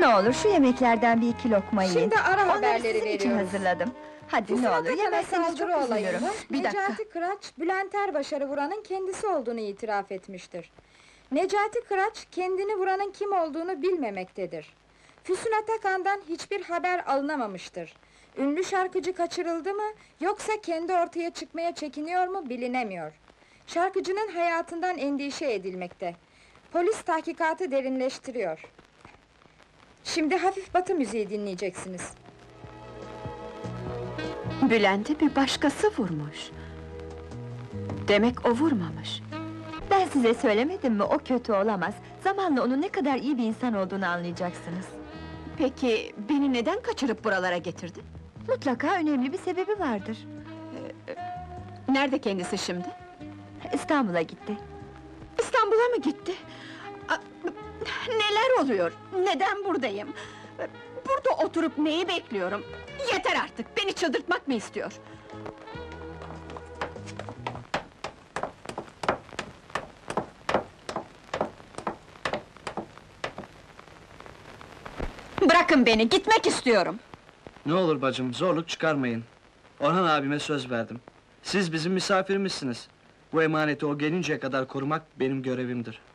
Ne olur şu yemeklerden bir iki lokma yiyin. Şimdi ara Onları haberleri sizin için veriyoruz. hazırladım. Hadi Füsun ne olur Atakan'a yemezseniz çok saldırı üzülürüm. olayında Bir dakika. Necati Kıraç, Bülent Erbaşar'ı vuranın kendisi olduğunu itiraf etmiştir. Necati Kıraç, kendini vuranın kim olduğunu bilmemektedir. Füsun Atakan'dan hiçbir haber alınamamıştır. Ünlü şarkıcı kaçırıldı mı, yoksa kendi ortaya çıkmaya çekiniyor mu bilinemiyor. Şarkıcının hayatından endişe edilmekte. Polis tahkikatı derinleştiriyor. Şimdi hafif batı müziği dinleyeceksiniz. Bülent'i bir başkası vurmuş. Demek o vurmamış. Ben size söylemedim mi, o kötü olamaz. Zamanla onun ne kadar iyi bir insan olduğunu anlayacaksınız. Peki, beni neden kaçırıp buralara getirdin? Mutlaka önemli bir sebebi vardır. Nerede kendisi şimdi? İstanbul'a gitti. İstanbul'a mı gitti? Neler oluyor? Neden buradayım? Burada oturup neyi bekliyorum? Yeter artık, beni çıldırtmak mı istiyor? Bırakın beni, gitmek istiyorum! Ne olur bacım, zorluk çıkarmayın. Orhan abime söz verdim. Siz bizim misafirimizsiniz. Bu emaneti o gelinceye kadar korumak benim görevimdir.